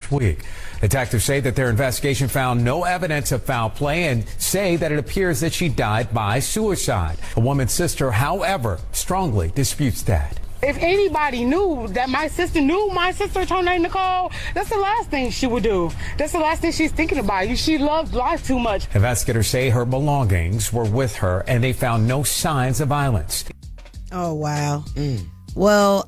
this week. Detectives say that their investigation found no evidence of foul play and say that it appears that she died by suicide. A woman's sister, however, strongly disputes that. If anybody knew that my sister Tornado Nicole, that's the last thing she would do. That's the last thing she's thinking about. She loves life too much. Investigators say her belongings were with her and they found no signs of violence. Oh, wow. Well,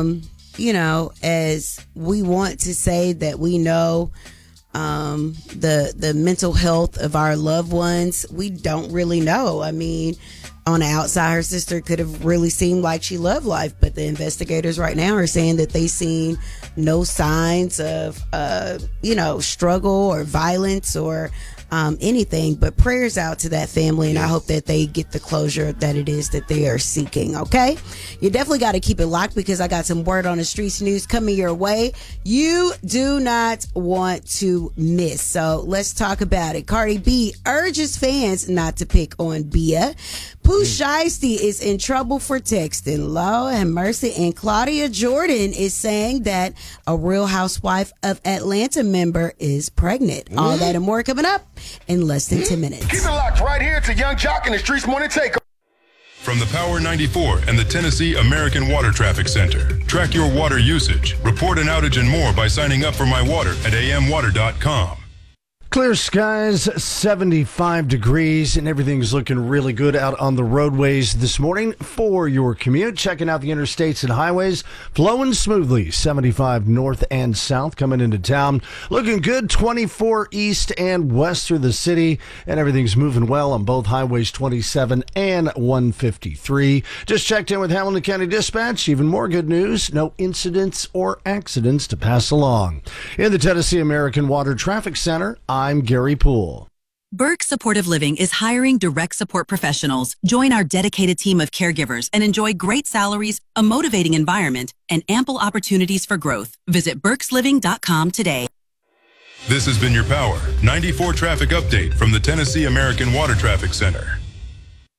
as we want to say that we know the mental health of our loved ones, we don't really know. I mean, on the outside, her sister could have really seemed like she loved life, but the investigators right now are saying that they seen no signs of, struggle or violence or anything. But prayers out to that family, and I hope that they get the closure that it is that they are seeking. Okay, you definitely got to keep it locked because I got some word on the streets news coming your way. You do not want to miss. So let's talk about it. Cardi B urges fans not to pick on Bia. Pooh Shiesty is in trouble for texting. Lord have mercy. And Claudia Jordan is saying that a Real Housewife of Atlanta member is pregnant. All that and more coming up in less than 10 minutes. Keep it locked right here to Young Jock and the Streets Morning Takeover. From the Power 94 and the Tennessee American Water Traffic Center. Track your water usage, report an outage and more by signing up for My Water at amwater.com. Clear skies, 75 degrees, and everything's looking really good out on the roadways this morning for your commute. Checking out the interstates and highways, flowing smoothly, 75 north and south coming into town. Looking good, 24 east and west through the city, and everything's moving well on both highways 27 and 153. Just checked in with Hamilton County Dispatch. Even more good news, no incidents or accidents to pass along. In the Tennessee American Water Traffic Center, I'm Gary Poole. Burke Supportive Living is hiring direct support professionals. Join our dedicated team of caregivers and enjoy great salaries, a motivating environment, and ample opportunities for growth. Visit burkesliving.com today. This has been your Power 94 traffic update from the Tennessee American Water Traffic Center.